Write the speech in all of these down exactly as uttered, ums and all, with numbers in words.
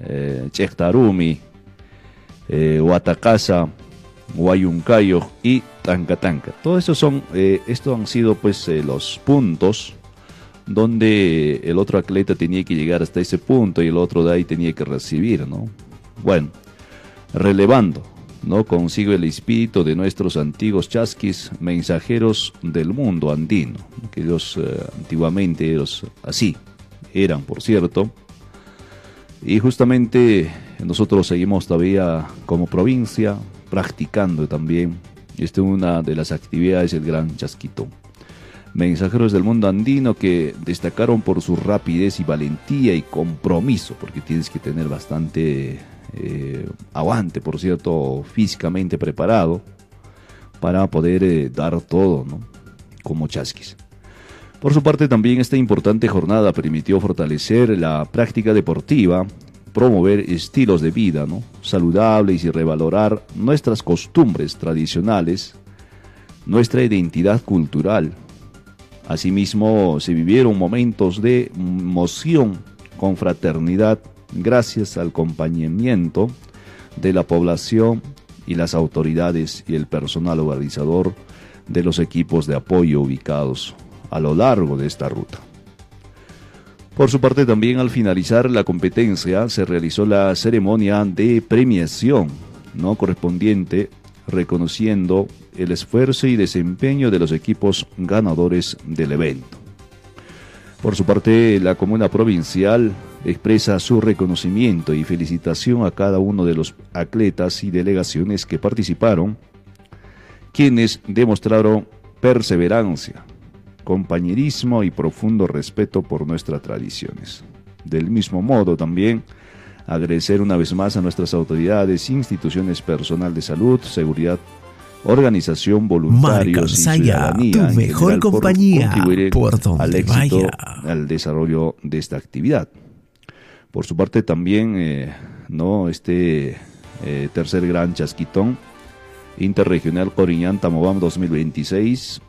eh, Chektarumi, eh, Huatacasa, Huayuncayo y Tancatanca. Todos esos son, eh, estos han sido pues eh, los puntos donde el otro atleta tenía que llegar hasta ese punto y el otro de ahí tenía que recibir, ¿no? Bueno, relevando, ¿no? Consigo el espíritu de nuestros antiguos chasquis, mensajeros del mundo andino, que ellos eh, antiguamente ellos así eran, por cierto, y justamente nosotros seguimos todavía como provincia practicando también. Esta es una de las actividades del Gran Chasquitón. Mensajeros del mundo andino que destacaron por su rapidez y valentía y compromiso, porque tienes que tener bastante eh, aguante, por cierto, físicamente preparado para poder eh, dar todo, ¿no? Como chasquis. Por su parte, también esta importante jornada permitió fortalecer la práctica deportiva, promover estilos de vida, ¿no? saludables y revalorar nuestras costumbres tradicionales, nuestra identidad cultural. Asimismo, se vivieron momentos de emoción con fraternidad gracias al acompañamiento de la población y las autoridades y el personal organizador de los equipos de apoyo ubicados a lo largo de esta ruta. Por su parte, también al finalizar la competencia se realizó la ceremonia de premiación, ¿no? correspondiente, reconociendo el esfuerzo y desempeño de los equipos ganadores del evento. Por su parte, la Comuna Provincial expresa su reconocimiento y felicitación a cada uno de los atletas y delegaciones que participaron, quienes demostraron perseverancia, compañerismo y profundo respeto por nuestras tradiciones. Del mismo modo, también agradecer una vez más a nuestras autoridades, instituciones, personal de salud, seguridad, organización, voluntarios y ciudadanía, tu mejor en general, compañía, por contribuir por donde al éxito, vaya. al desarrollo de esta actividad. Por su parte también, eh, no este eh, tercer Gran Chasquitón Interregional Coriñán-Tamobam dos mil veintiséis,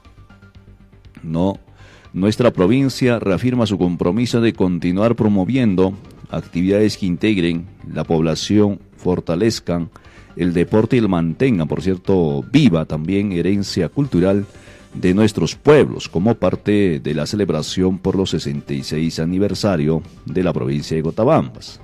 no, nuestra provincia reafirma su compromiso de continuar promoviendo actividades que integren la población, fortalezcan el deporte y lo mantengan, por cierto, viva también herencia cultural de nuestros pueblos, como parte de la celebración por los sesenta y seis aniversario de la provincia de Cotabambas.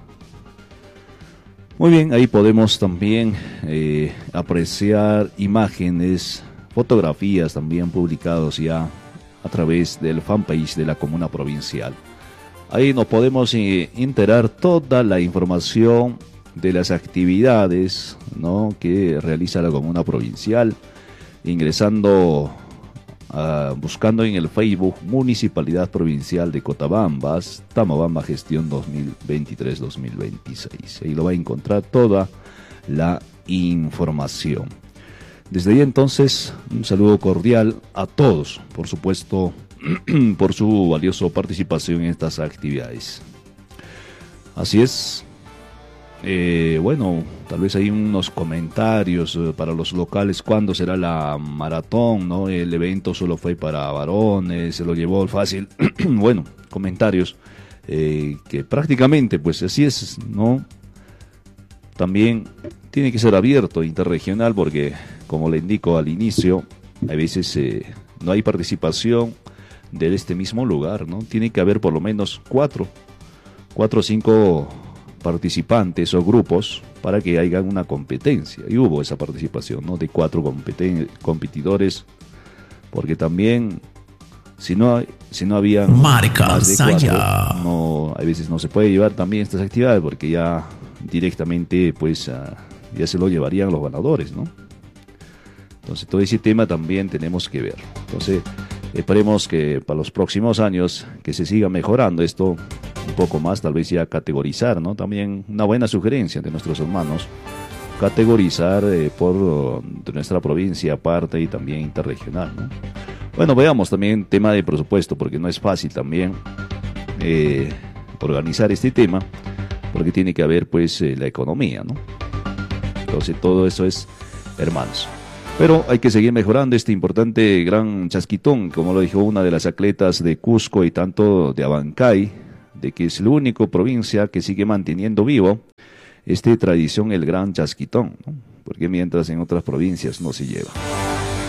Muy bien, ahí podemos también eh, apreciar imágenes, fotografías también publicados ya a través del fanpage de la Comuna Provincial. Ahí nos podemos eh, enterar toda la información de las actividades, ¿no? que realiza la Comuna Provincial, ingresando, uh, buscando en el Facebook Municipalidad Provincial de Cotabambas, Tamobamba Gestión dos mil veintitrés dos mil veintiséis. Ahí lo va a encontrar toda la información. Desde ahí entonces, un saludo cordial a todos, por supuesto, por su valiosa participación en estas actividades. Así es. Eh, bueno, tal vez hay unos comentarios eh, para los locales, ¿cuándo será la maratón? ¿no? El evento solo fue para varones, se lo llevó fácil. Bueno, comentarios eh, que prácticamente pues así es, ¿no? También tiene que ser abierto, interregional, porque como le indico al inicio, a veces eh, no hay participación de este mismo lugar, ¿no? Tiene que haber por lo menos cuatro, cuatro o cinco participantes o grupos para que haya una competencia, y hubo esa participación, ¿no? de cuatro competen- competidores, porque también si no si no había Marca más de cuatro, Saya. no, a veces no se puede llevar también estas actividades, porque ya directamente pues uh, ya se lo llevarían los ganadores, ¿no? Entonces todo ese tema también tenemos que ver. Entonces esperemos que para los próximos años que se siga mejorando esto un poco más, tal vez ya categorizar, ¿no? También una buena sugerencia de nuestros hermanos, categorizar eh, por uh, de nuestra provincia aparte y también interregional, ¿no? Bueno, veamos también tema de presupuesto, porque no es fácil también eh, organizar este tema, porque tiene que haber pues eh, la economía, ¿no? Entonces todo eso es, hermanos. Pero hay que seguir mejorando este importante Gran Chasquitón, como lo dijo una de las atletas de Cusco y tanto de Abancay, de que es la única provincia que sigue manteniendo vivo esta tradición, el gran chasquitón, ¿no? Porque mientras en otras provincias no se lleva.